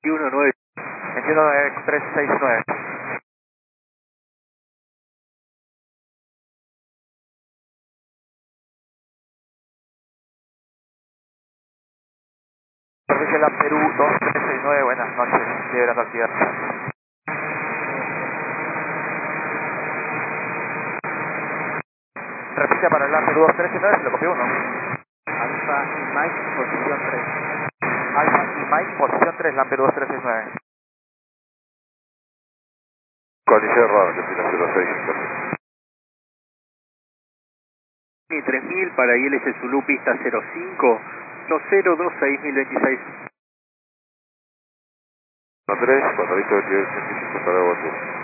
219. 29369. Servicio La Perú 2369, buenas noches, liberando actividad. Repite para la Perú 2369, se lo copió uno. Alfa y Mike, posición 3. Alfa y Mike, posición 3, la Perú 2369. Coalición Raro, Argentina 06. Y 3000 para ILS Zulu, pista 05, 2026.026. 3, cuando listo 2885 para Guatú.